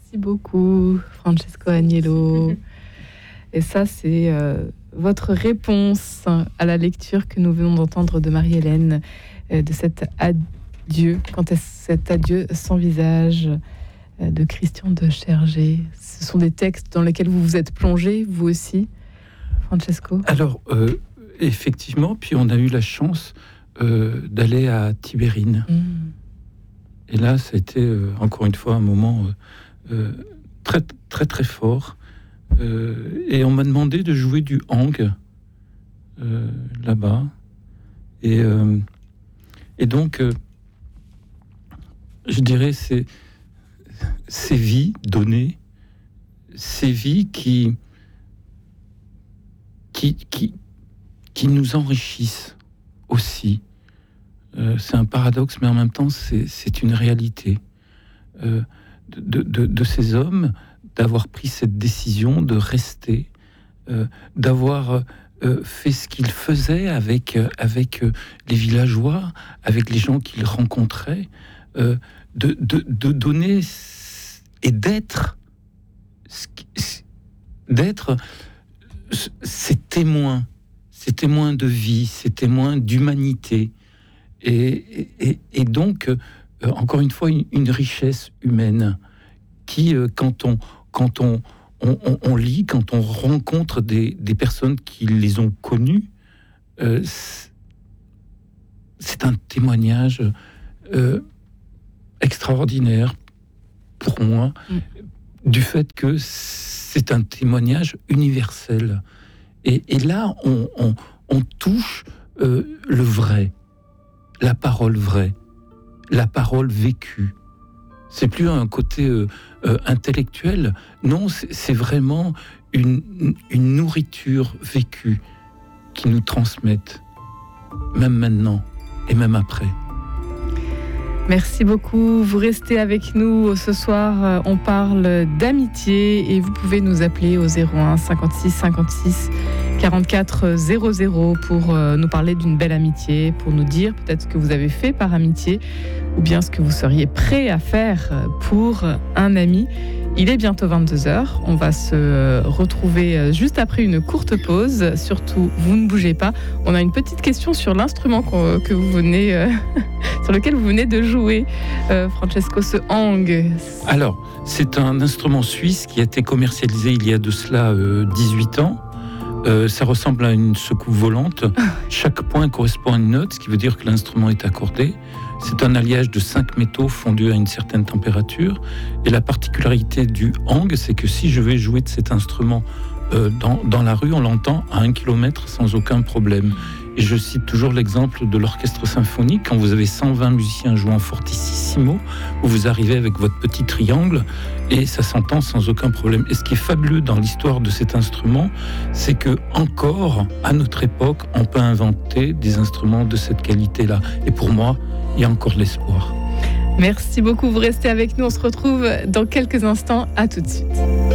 Merci beaucoup, Francesco Agnello. Et ça, c'est votre réponse à la lecture que nous venons d'entendre de Marie-Hélène, de cet adieu, quand cet adieu sans visage de Christian de Chergé. Ce sont des textes dans lesquels vous vous êtes plongé, vous aussi, Francesco? Alors, effectivement, puis on a eu la chance d'aller à Tibérine. Et là, ça a été encore une fois un moment très, très, très fort. Et on m'a demandé de jouer du hang là-bas. Et donc, je dirais, ces vies données, ces vies qui nous enrichissent aussi. C'est un paradoxe, mais en même temps, c'est une réalité de ces hommes, d'avoir pris cette décision de rester, d'avoir fait ce qu'ils faisaient avec les villageois, avec les gens qu'ils rencontraient, de donner et d'être ces témoins de vie, ces témoins d'humanité. Et donc, encore une fois, une richesse humaine qui, quand on lit, quand on rencontre des personnes qui les ont connues, c'est un témoignage extraordinaire pour moi, du fait que c'est un témoignage universel. Et là, on touche le vrai, la parole vraie, la parole vécue. C'est plus un côté intellectuel. Non, c'est vraiment une nourriture vécue qui nous transmettent, même maintenant et même après. Merci beaucoup. Vous restez avec nous ce soir. On parle d'amitié et vous pouvez nous appeler au 01 56 56 44 00 pour nous parler d'une belle amitié, pour nous dire peut-être ce que vous avez fait par amitié ou bien ce que vous seriez prêt à faire pour un ami. Il est bientôt 22h. On va se retrouver juste après une courte pause. Surtout, vous ne bougez pas. On a une petite question sur l'instrument que vous venez, sur lequel vous venez de jouer, Francesco, ce hang. Alors, c'est un instrument suisse qui a été commercialisé il y a de cela 18 ans. Ça ressemble à une secoupe volante. Chaque point correspond à une note, ce qui veut dire que l'instrument est accordé. C'est un alliage de 5 métaux fondus à une certaine température. Et la particularité du hang, c'est que si je vais jouer de cet instrument dans la rue, on l'entend à 1 kilomètre sans aucun problème. Et je cite toujours l'exemple de l'orchestre symphonique. Quand vous avez 120 musiciens jouant fortissimo, vous arrivez avec votre petit triangle et ça s'entend sans aucun problème. Et ce qui est fabuleux dans l'histoire de cet instrument, c'est que encore à notre époque, on peut inventer des instruments de cette qualité-là. Et pour moi, il y a encore de l'espoir. Merci beaucoup, vous restez avec nous. On se retrouve dans quelques instants. À tout de suite.